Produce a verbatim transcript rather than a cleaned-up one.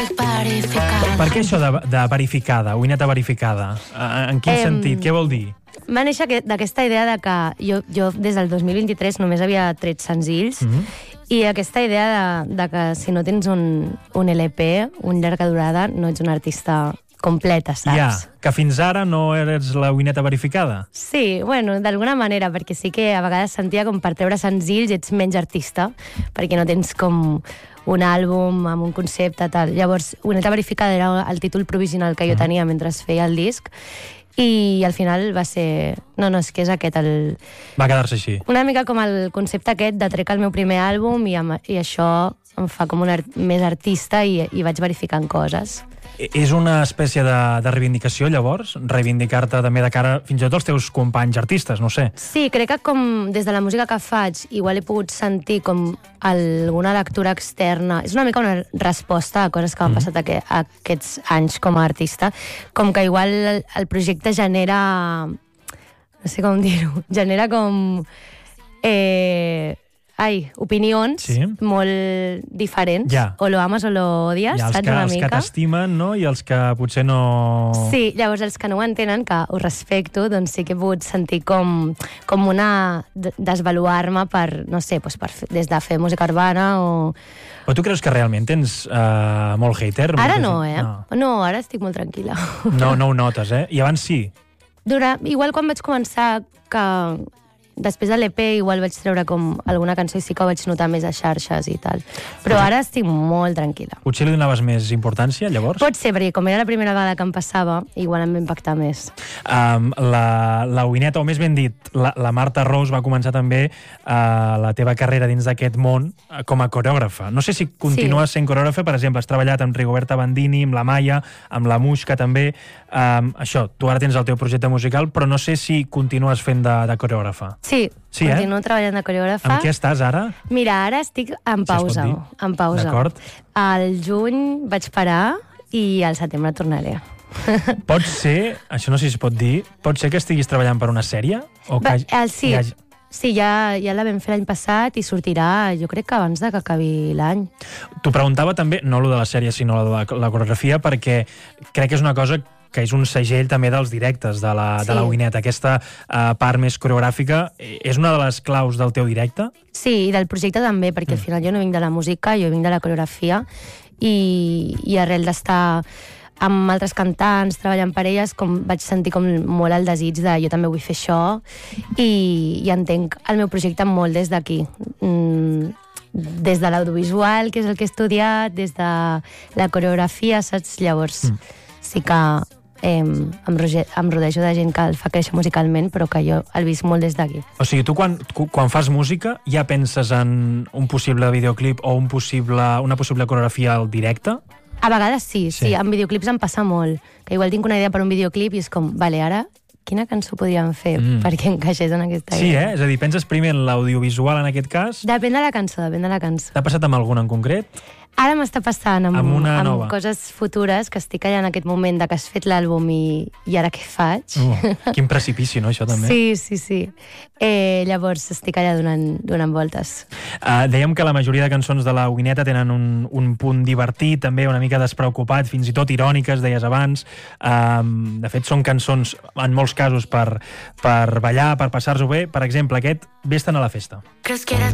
Per què això de, de verificada, uineta verificada? En quin Em, sentit? Què vol dir? Va néixer aquest- d'aquesta idea de que jo, jo des del dos mil vint-i-tres només havia tret senzills, Mhm. i aquesta idea de, de que si no tens un, un L P, un llarga durada, no ets un artista completa, saps? Ja, que fins ara no eres la uineta verificada. Sí, bueno, d'alguna manera, perquè sí que a vegades sentia com per treure senzills ets menys artista, perquè no tens com un àlbum amb un concepte, tal. Llavors, Uineta verificada era el títol provisional que jo tenia mentre feia el disc, i al final va ser... No, no, és que és aquest el... Va quedar-se així. Una mica com el concepte aquest de trec el meu primer àlbum i, amb, i això em fa com un art, més artista i, i vaig verificant coses. És una espècie de, de reivindicació, llavors? Reivindicar-te també de cara fins i tot als teus companys artistes, no sé. Sí, crec que com des de la música que faig igual he pogut sentir com alguna lectura externa. És una mica una resposta a coses que m'han passat aqu aquests anys com a artista. Com que igual el, el projecte genera... No sé com dir-ho. Genera com... Eh, ai, opinions Sí. molt diferents. Ja. O lo ames o lo odies, Hi ha els saps que, una els que mica? t'estimen, no? I els que potser no... Sí, llavors els que no ho entenen, que ho respecto, doncs sí que he pogut sentir com, com una... de- desvaluar-me per, no sé, doncs per, fer- des de fer música urbana o... Però tu creus que realment tens uh, molt hater? Ara Molta no, gent- eh? No. No, ara estic molt tranquil·la. No, no ho notes, eh? I abans sí. Durant, igual quan vaig començar, que després de l'E P igual vaig treure com alguna cançó i sí que ho vaig notar més a xarxes i tal. Però ara estic molt tranquil·la. Potser li donaves més importància, llavors? Pot ser, perquè com era la primera vegada que em passava, igual em va impactar més. Um, la, la Uineta, o més ben dit, la, la Marta Ros va començar també uh, la teva carrera dins d'aquest món uh, com a coreògrafa. No sé si continues Sí. sent coreògrafa, per exemple, has treballat amb Rigoberta Bandini, amb la Maia, amb la Muixca també. Um, això, tu ara tens el teu projecte musical, però no sé si continues fent de, de coreògrafa. Sí, Sí, eh? continuo treballant de coreògrafa. Amb què estàs ara? Mira, ara estic en Si es pot pausa. dir. En pausa. D'acord. Al juny vaig parar i al setembre tornaré. Pot ser, això no sé si es pot dir, pot ser que estiguis treballant per una sèrie? O que Va, hagi- el, sí, hi hagi- sí ja, ja la vam fer l'any passat i sortirà, jo crec que abans de que acabi l'any. T'ho preguntava també, no lo de la sèrie, sinó lo de la, la coreografia, perquè crec que és una cosa que és un segell també dels directes de la, Sí. de la Uineta. Aquesta uh, part més coreogràfica eh, és una de les claus del teu directe? Sí, i del projecte també, perquè Mm. al final jo no vinc de la música, jo vinc de la coreografia i, i arrel d'estar amb altres cantants, treballant per elles, com vaig sentir com molt el desig de jo també vull fer això i, i entenc el meu projecte molt des d'aquí. Mm, des de l'audiovisual, que és el que he estudiat, des de la coreografia, saps? Llavors Mm. sí que eh, em, roge, em rodejo de gent que el fa créixer musicalment, però que jo el visc molt des d'aquí. O sigui, tu quan, cu- quan fas música ja penses en un possible videoclip o un possible, una possible coreografia al directe? A vegades sí, sí, Sí. sí, en videoclips em passa molt, que igual tinc una idea per un videoclip i és com, vale, ara quina cançó podríem fer Mm. mm. perquè encaixés en aquesta Sí, idea? eh? És a dir, penses primer en l'audiovisual en aquest cas? Depèn de la cançó, depèn de la cançó. T'ha passat amb alguna en concret? Ara m'està passant amb, Amb una amb nova. coses futures, que estic allà en aquest moment de que has fet l'àlbum i, i ara què faig? Uh, quin precipici, no, això també? Sí, sí, sí. Eh, llavors estic allà donant, donant voltes. Uh, dèiem que la majoria de cançons de la Uineta tenen un, un punt divertit, també una mica despreocupat, fins i tot iròniques, deies abans. Um, de fet, són cançons, en molts casos, per, per ballar, per passar-s'ho bé. Per exemple, aquest, Vés-te'n a la festa. Creus que era